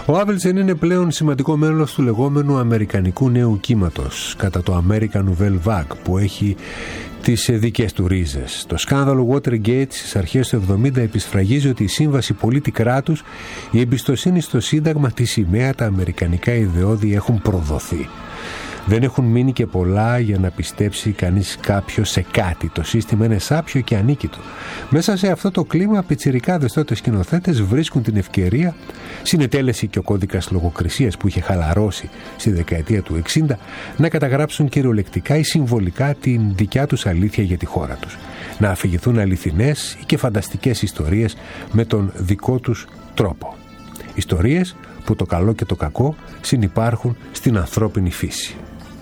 Ο Άβελσεν είναι πλέον σημαντικό μέλος του λεγόμενου αμερικανικού νέου κύματος, κατά το American Nouvelle Vague, που έχει τις δικές του ρίζες. Το σκάνδαλο Watergate στις αρχές του 70 επισφραγίζει ότι η σύμβαση πολίτη-κράτους, η εμπιστοσύνη στο Σύνταγμα, τη σημαία, τα αμερικανικά ιδεώδη έχουν προδοθεί. Δεν έχουν μείνει και πολλά για να πιστέψει κανείς κάποιο σε κάτι. Το σύστημα είναι σάπιο και ανίκητο. Μέσα σε αυτό το κλίμα, πιτσιρικάδες τότε σκηνοθέτες βρίσκουν την ευκαιρία, συνετέλεση και ο κώδικας λογοκρισίας που είχε χαλαρώσει στη δεκαετία του 60, να καταγράψουν κυριολεκτικά ή συμβολικά την δικιά τους αλήθεια για τη χώρα τους. Να αφηγηθούν αληθινές ή και φανταστικές ιστορίες με τον δικό τους τρόπο. Ιστορίες που το καλό και το κακό συνυπάρχουν στην ανθρώπινη φύση.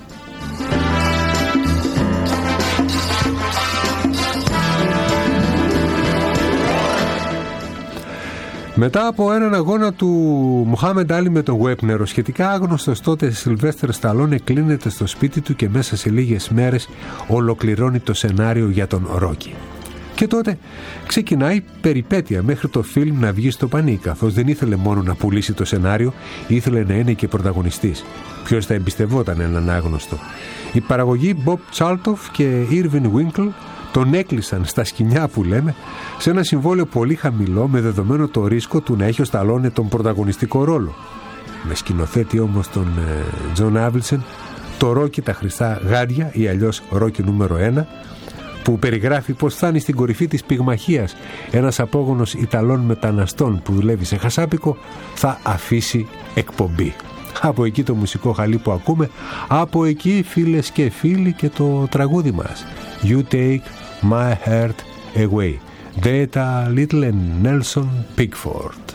Μετά από έναν αγώνα του Μοχάμεντ Άλι με τον Γουέπνερ, ο σχετικά άγνωστος τότε Σιλβέστερ Σταλόνε κλείνεται στο σπίτι του και μέσα σε λίγες μέρες ολοκληρώνει το σενάριο για τον Ρόκι. Και τότε ξεκινάει περιπέτεια μέχρι το φιλμ να βγει στο πανί, καθώς δεν ήθελε μόνο να πουλήσει το σενάριο, ήθελε να είναι και πρωταγωνιστής. Ποιος θα εμπιστευόταν έναν άγνωστο? Η παραγωγή Bob Charlton και Irving Winkle τον έκλεισαν στα σκοινιά, που λέμε, σε ένα συμβόλαιο πολύ χαμηλό, με δεδομένο το ρίσκο του να έχει ο Σταλόνε τον πρωταγωνιστικό ρόλο. Με σκηνοθέτη όμως τον Τζον Άβελσεν το Ρόκι τα Χρυσά Γάντια, ή αλλιώς Ρόκι νούμερο 1, που περιγράφει πως φτάνει στην κορυφή της πυγμαχίας ένας απόγονος Ιταλών μεταναστών που δουλεύει σε χασάπικο, θα αφήσει εκπομπή. Από εκεί το μουσικό χαλί που ακούμε, από εκεί, φίλες και φίλοι, και το τραγούδι μας You Take My Heart Away, Detta Little and Nelson Pickford.